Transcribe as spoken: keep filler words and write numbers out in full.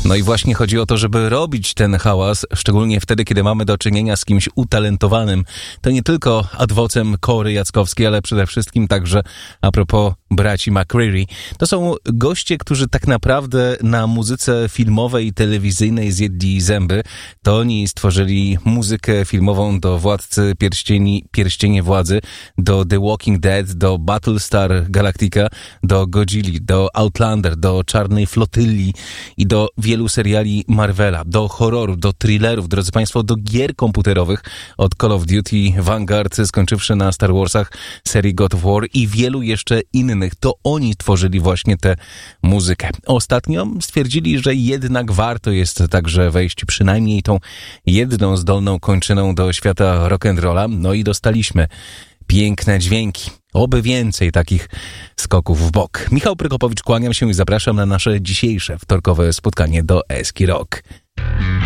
No i właśnie chodzi o to, żeby robić ten hałas, szczególnie wtedy, kiedy mamy do czynienia z kimś utalentowanym. To nie tylko adwocem Kory Jackowskiej, ale przede wszystkim także a propos braci McCreary. To są goście, którzy tak naprawdę na muzyce filmowej i telewizyjnej zjedli zęby. To oni stworzyli muzykę filmową do Władcy Pierścieni, Pierścienie Władzy, do The Walking Dead, do Battlestar Galactica, do Godzilli, do Outlander, do Czarnej Flotyli i do wielu seriali Marvela, do horroru, do thrillerów, drodzy Państwo, do gier komputerowych od Call of Duty, Vanguard, skończywszy na Star Warsach, serii God of War i wielu jeszcze innych. To oni tworzyli właśnie tę muzykę. Ostatnio stwierdzili, że jednak warto jest także wejść przynajmniej tą jedną zdolną kończyną do świata rock'n'rolla. No i dostaliśmy piękne dźwięki. Oby więcej takich skoków w bok. Michał Prokopowicz, kłaniam się i zapraszam na nasze dzisiejsze wtorkowe spotkanie do Eski Rock.